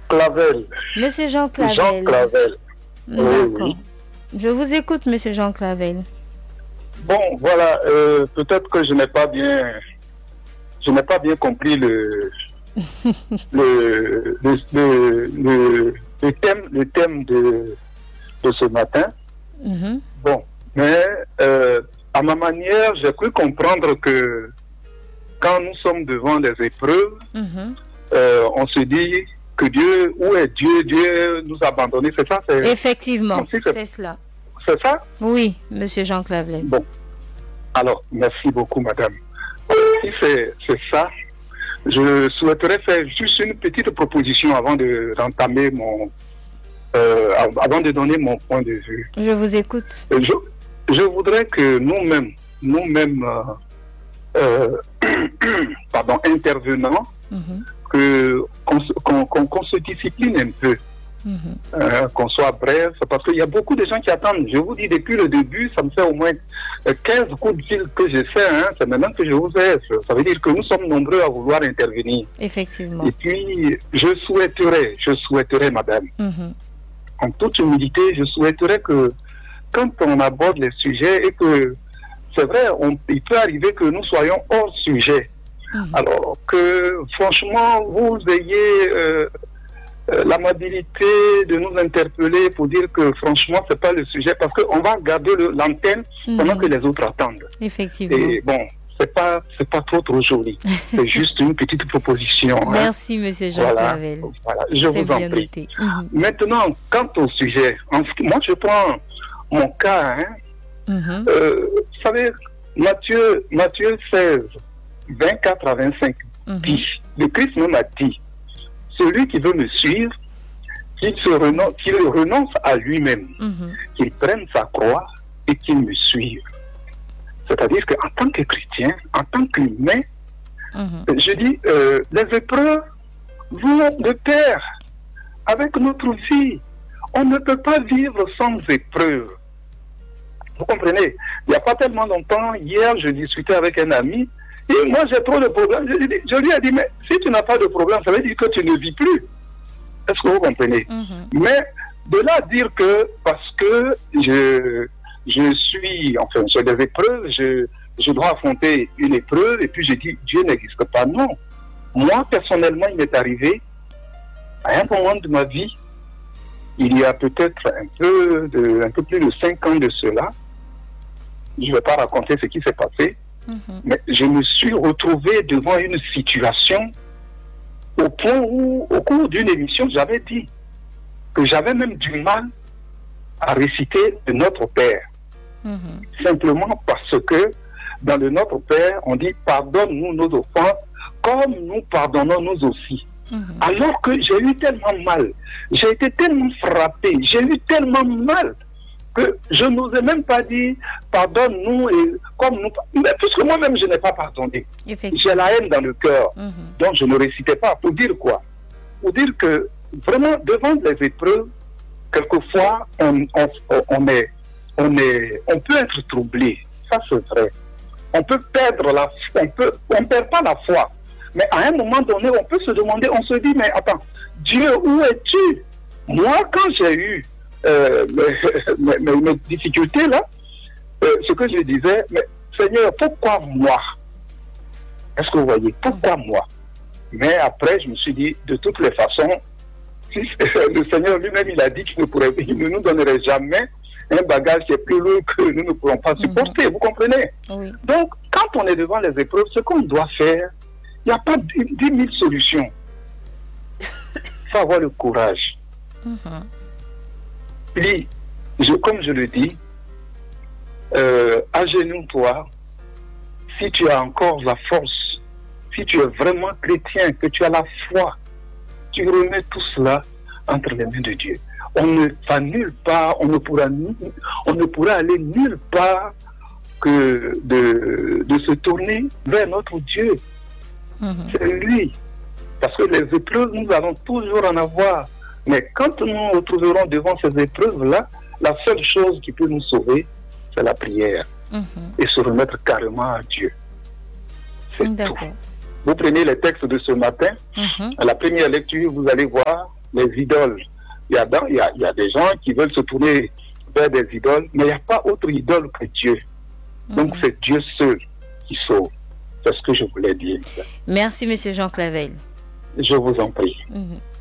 Clavel. Monsieur Jean Clavel. Jean Clavel. D'accord. Oui. Je vous écoute, Monsieur Jean Clavel. Bon, voilà, peut-être que je n'ai pas bien compris le thème de ce matin. Mhm. Bon, mais à ma manière, j'ai cru comprendre que quand nous sommes devant des épreuves, Mhm. on se dit que Dieu, où est Dieu? Dieu nous a abandonnés, c'est ça? Effectivement, c'est c'est cela. C'est ça? Oui, Monsieur Jean Clavel. Bon, alors, merci beaucoup, madame. Si c'est ça, je souhaiterais faire juste une petite proposition avant d'entamer avant de donner mon point de vue. Je vous écoute. Je voudrais que nous-mêmes, intervenants, Mhm. qu'on se discipline un peu, qu'on soit bref, parce qu'il y a beaucoup de gens qui attendent. Je vous dis, depuis le début, ça me fait au moins 15 coups de fil que j'ai fait, c'est maintenant que je vous ai. Ça veut dire que nous sommes nombreux à vouloir intervenir. Effectivement. Et puis, je souhaiterais, madame, en toute humilité, je souhaiterais que quand on aborde les sujets et que, c'est vrai, il peut arriver que nous soyons hors sujet. Alors que, franchement, vous ayez l'amabilité de nous interpeller pour dire que, franchement, c'est pas le sujet, parce qu'on va garder l'antenne pendant que les autres attendent. Effectivement. Et bon, c'est pas trop joli. C'est juste une petite proposition. Merci, Monsieur Jean Clavel. Voilà, je vous en prie. Maintenant, quant au sujet, moi, je prends mon cas. Vous savez, Matthieu 16, 24 à 25, dit, le Christ même a dit, celui qui veut me suivre, qu'il renonce à lui-même, qu'il prenne sa croix et qu'il me suive. C'est-à-dire qu'en tant que chrétien, en tant qu'humain, je dis, les épreuves vont de pair avec notre vie. On ne peut pas vivre sans épreuves. Vous comprenez? Il n'y a pas tellement longtemps, hier, je discutais avec un ami, et moi j'ai trop de problèmes. Je lui ai dit, mais si tu n'as pas de problème, ça veut dire que tu ne vis plus. Est-ce que vous comprenez? Mais de là à dire que parce que je suis, enfin, j'ai des épreuves, je dois affronter une épreuve, et puis je dis, Dieu n'existe pas. Non. Moi, personnellement, il m'est arrivé, à un moment de ma vie, il y a peut-être un peu plus de 5 ans de cela, je ne vais pas raconter ce qui s'est passé, mais je me suis retrouvé devant une situation au point où, au cours d'une émission, j'avais dit que j'avais même du mal à réciter le Notre Père. Simplement parce que dans le Notre Père, on dit « Pardonne-nous nos offenses, comme nous pardonnons nous aussi ». Alors que j'ai eu tellement mal, j'ai été tellement frappé, j'ai eu tellement mal que je n'osais même pas dire pardonne-nous et comme nous. Mais puisque moi-même je n'ai pas pardonné, j'ai la haine dans le cœur, donc je ne récitais pas. Pour dire quoi? Pour dire que vraiment devant les épreuves, quelquefois on peut être troublé. Ça c'est vrai. On peut perdre la foi, on perd pas la foi. Mais à un moment donné, on peut se demander, on se dit, mais attends, Dieu, où es-tu? Moi, quand j'ai eu mes difficultés là, ce que je disais, mais Seigneur, pourquoi moi? Est-ce que vous voyez? Pourquoi moi? Mais après, je me suis dit, de toutes les façons, si le Seigneur lui-même, il a dit qu'il ne nous donnerait jamais un bagage qui est plus lourd que nous ne pourrons pas supporter, vous comprenez? Donc, quand on est devant les épreuves, ce qu'on doit faire, il n'y a pas 10 000 solutions. Il faut avoir le courage. Puis, comme je le dis, agenouille-toi. Si tu as encore la force, si tu es vraiment chrétien, que tu as la foi, tu remets tout cela entre les mains de Dieu. On ne va nulle part, on ne pourra aller nulle part que de se tourner vers notre Dieu. C'est lui. Parce que les épreuves, nous allons toujours en avoir. Mais quand nous nous retrouverons devant ces épreuves-là, la seule chose qui peut nous sauver, c'est la prière. Et se remettre carrément à Dieu. C'est tout. Vous prenez les textes de ce matin, à la première lecture, vous allez voir les idoles. Il y a des gens qui veulent se tourner vers des idoles, mais il n'y a pas autre idole que Dieu. Donc c'est Dieu seul qui sauve. C'est ce que je voulais dire. Merci, Monsieur Jean Clavel. Je vous en prie.